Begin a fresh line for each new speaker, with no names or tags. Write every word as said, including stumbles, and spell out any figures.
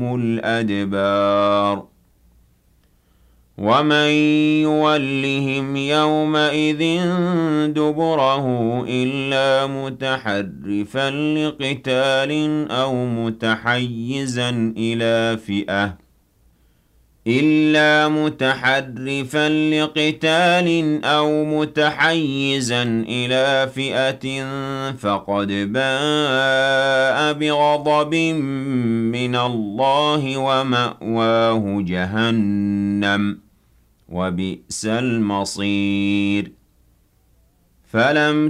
الْأَدْبَارَ وَمَن يُوَلِّهِمْ يَوْمَئِذٍ دُبُرَهُ إِلَّا مُتَحَرِّفًا لِّقِتَالٍ أَوْ مُتَحَيِّزًا إِلَىٰ فِئَةٍ إِلَّا مُتَحَرِّفًا لِّقِتَالٍ أَوْ مُتَحَيِّزًا إِلَىٰ فِئَةٍ فَقَدْ بَاءَ بِغَضَبٍ مِّنَ اللَّهِ وَمَأْوَاهُ جَهَنَّمُ ۖ وَبِئْسَ الْمَصِيرُ. فَلَمْ